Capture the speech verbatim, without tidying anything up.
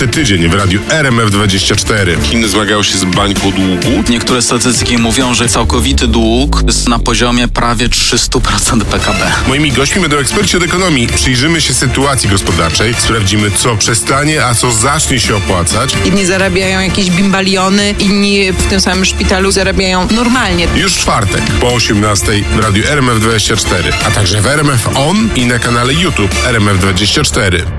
najlepszy tydzień w radiu R M F dwadzieścia cztery. Chiny zmagają się z bańką długu. Niektóre statystyki mówią, że całkowity dług jest na poziomie prawie trzysta procent P K B. Moimi gośćmi będą eksperci od ekonomii. Przyjrzymy się sytuacji gospodarczej, sprawdzimy, co przestanie, a co zacznie się opłacać. Inni zarabiają jakieś bimbaliony, inni w tym samym szpitalu zarabiają normalnie. Już w czwartek po osiemnastej w radiu R M F dwadzieścia cztery, a także w R M F On i na kanale YouTube R M F dwadzieścia cztery.